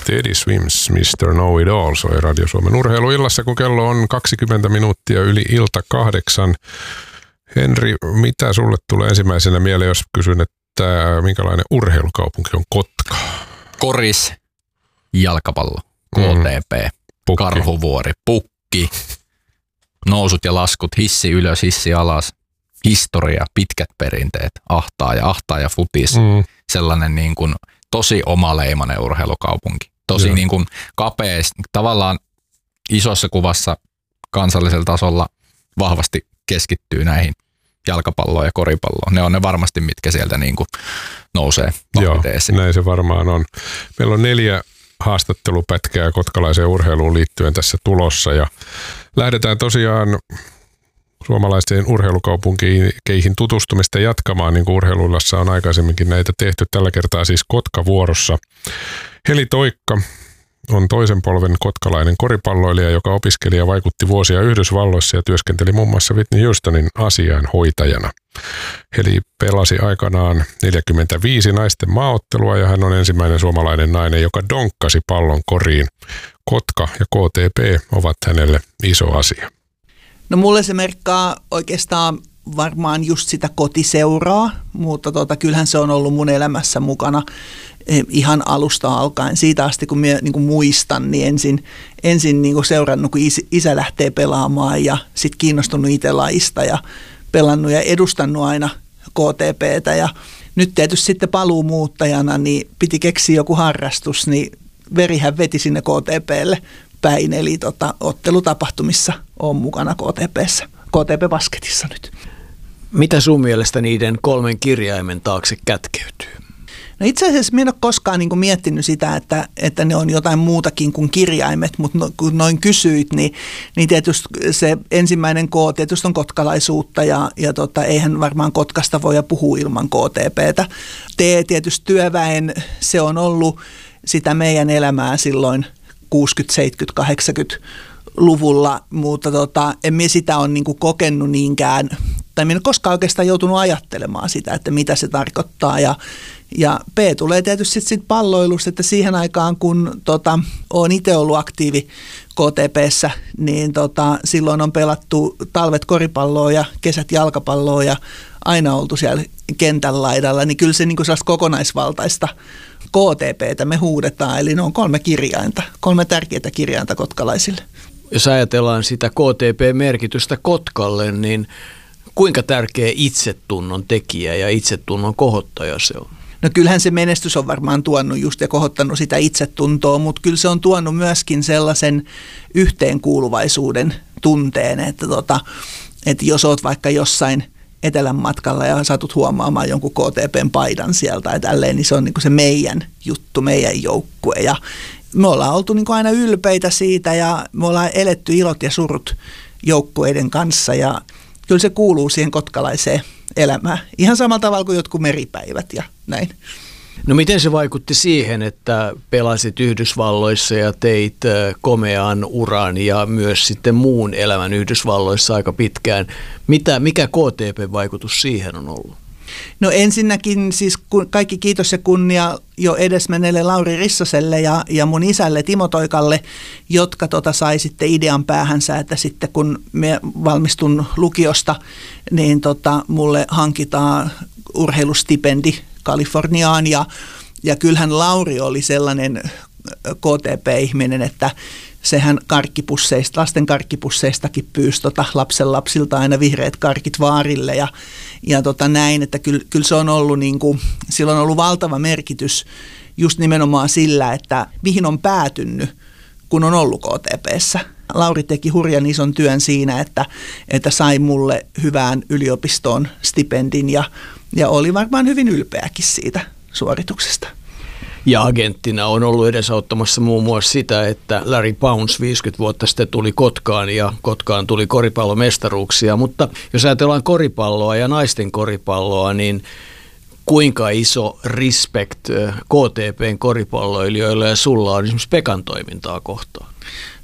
Teddy Swims, Mr. Know It All soi Radio Suomen urheiluillassa, kun kello on 20 minuuttia yli ilta 8. Henri, mitä sulle tulee ensimmäisenä mieleen, jos kysyn, että minkälainen urheilukaupunki on Kotka? Koris, jalkapallo, KTP, Karhuvuori, pukki, nousut ja laskut, hissi ylös, hissi alas, historia, pitkät perinteet, ahtaaja futis, sellainen niin kuin tosi omaleimainen urheilukaupunki. Tosi niin kuin kapea, tavallaan isossa kuvassa kansallisella tasolla vahvasti keskittyy näihin jalkapalloon ja koripalloon. Ne on ne varmasti, mitkä sieltä niin kuin nousee vahviteessiin. Näin se varmaan on. Meillä on 4 haastattelupätkää kotkalaiseen urheiluun liittyen tässä tulossa ja lähdetään tosiaan suomalaisten urheilukaupunkeihin tutustumista jatkamaan, niin kuin urheiluillassa on aikaisemminkin näitä tehty. Tällä kertaa siis Kotka vuorossa. Heli Toikka on toisen polven kotkalainen koripalloilija, joka opiskeli ja vaikutti vuosia Yhdysvalloissa ja työskenteli muun muassa Whitney Houstonin asiainhoitajana. Heli pelasi aikanaan 45 naisten maaottelua ja hän on ensimmäinen suomalainen nainen, joka donkkasi pallon koriin. Kotka ja KTP ovat hänelle iso asia. No mulle se merkkaa oikeastaan varmaan just sitä kotiseuraa, mutta kyllähän se on ollut mun elämässä mukana ihan alusta alkaen. Siitä asti kun minä niin muistan, niin ensin niin seurannut, kun isä lähtee pelaamaan ja sitten kiinnostunut itse lajista ja pelannut ja edustanut aina KTPtä. Ja nyt tietysti sitten paluumuuttajana niin piti keksiä joku harrastus, niin verihän veti sinne KTPlle päin. Eli ottelutapahtumissa on mukana KTPssä, KTP-basketissa nyt. Mitä sun mielestä niiden 3 kirjaimen taakse kätkeytyy? No itse asiassa minä en ole koskaan niin kuin miettinyt sitä, että ne on jotain muutakin kuin kirjaimet, mutta kun noin kysyit, niin tietysti se ensimmäinen K tietysti on kotkalaisuutta ja eihän varmaan Kotkasta voi puhua ilman KTPtä. Tietysti työväen, se on ollut sitä meidän elämää silloin 60, 70, 80-luvulla, mutta en minä sitä ole niin kuin kokenut niinkään, tai minä en koskaan oikeastaan joutunut ajattelemaan sitä, että mitä se tarkoittaa. Ja P tulee tietysti sit palloilusta, että siihen aikaan, kun olen itse ollut aktiivi KTP:ssä, niin silloin on pelattu talvet koripalloa ja kesät jalkapalloa ja aina oltu siellä kentän laidalla, niin kyllä se niin kuin sellaista kokonaisvaltaista KTP:tä me huudetaan, eli ne on 3 kirjainta, 3 tärkeää kirjainta kotkalaisille. Jos ajatellaan sitä KTP-merkitystä Kotkalle, niin kuinka tärkeä itsetunnon tekijä ja itsetunnon kohottaja se on? No kyllähän se menestys on varmaan tuonut just ja kohottanut sitä itsetuntoa, mutta kyllä se on tuonut myöskin sellaisen yhteenkuuluvaisuuden tunteen, että jos oot vaikka jossain etelän matkalla ja satut huomaamaan jonkun KTPn paidan sieltä ja tälleen, niin se on niin kuin se meidän juttu, meidän joukkue. Ja me ollaan oltu niin kuin aina ylpeitä siitä ja me ollaan eletty ilot ja surut joukkueiden kanssa ja kyllä se kuuluu siihen kotkalaiseen elämään. Ihan samalla tavalla kuin jotkut meripäivät ja näin. No miten se vaikutti siihen, että pelasit Yhdysvalloissa ja teit komean uran ja myös sitten muun elämän Yhdysvalloissa aika pitkään? Mikä KTP-vaikutus siihen on ollut? No ensinnäkin siis kaikki kiitos ja kunnia jo edesmenneelle Lauri Rissoselle ja mun isälle Timo Toikalle, jotka sai sitten idean päähänsä, että sitten kun me valmistun lukiosta, niin mulle hankitaan urheilustipendi Kaliforniaan ja kyllähän Lauri oli sellainen KTP-ihminen, että sehän lasten karkkipusseistakin pyysi lapsenlapsilta aina vihreät karkit vaarille ja näin, että kyllä se on ollut sillä on ollut valtava merkitys just nimenomaan sillä, että mihin on päätynyt, kun on ollut KTP:ssä. Lauri teki hurjan ison työn siinä, että sai mulle hyvään yliopistoon stipendin ja oli varmaan hyvin ylpeäkin siitä suorituksesta. Ja agenttina on ollut edesauttamassa muun muassa sitä, että Larry Bounce 50 vuotta sitten tuli Kotkaan ja Kotkaan tuli koripallomestaruuksia. Mutta jos ajatellaan koripalloa ja naisten koripalloa, niin kuinka iso respect KTP:n koripalloilijoilla ja sulla on esimerkiksi Pekan toimintaa kohtaan?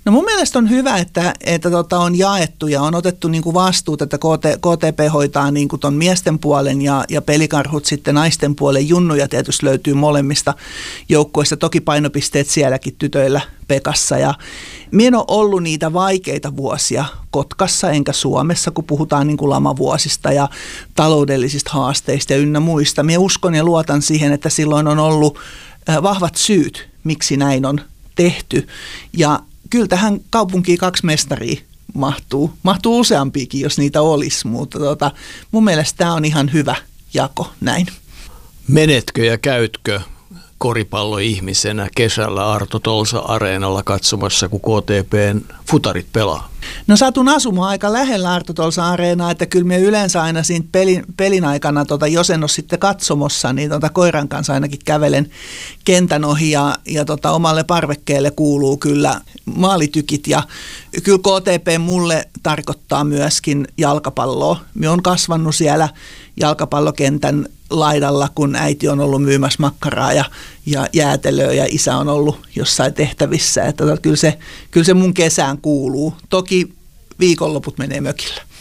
No mun mielestä on hyvä, että on jaettu ja on otettu niin kuin vastuut, että KTP hoitaa niin kuin ton miesten puolen ja pelikarhut sitten naisten puolen. Junnuja tietysti löytyy molemmista joukkueista, toki painopisteet sielläkin tytöillä Pekassa. Ja minä en ole ollut niitä vaikeita vuosia Kotkassa enkä Suomessa, kun puhutaan niin kuin lamavuosista ja taloudellisista haasteista ja ynnä muista. Minä uskon ja luotan siihen, että silloin on ollut vahvat syyt, miksi näin on tehty. Ja kyllä tähän kaupunkiin 2 mestaria mahtuu useampiakin, jos niitä olisi, mutta mun mielestä tämä on ihan hyvä jako näin. Menetkö ja käytkö koripalloihmisenä kesällä Arto Tolsa Areenalla katsomassa, kun KTP:n futarit pelaa? No satun asumaan aika lähellä Arto Tolsa Areenaa, että kyllä me yleensä aina siinä pelin aikana, jos en ole sitten katsomossa, niin koiran kanssa ainakin kävelen kentän ohi ja omalle parvekkeelle kuuluu kyllä maalitykit ja kyllä KTP mulle tarkoittaa myöskin jalkapalloa. Me on kasvanut siellä jalkapallokentän laidalla, kun äiti on ollut myymässä makkaraa ja jäätelöä ja isä on ollut jossain tehtävissä. Että kyllä se mun kesään kuuluu. Toki viikonloput menee mökillä.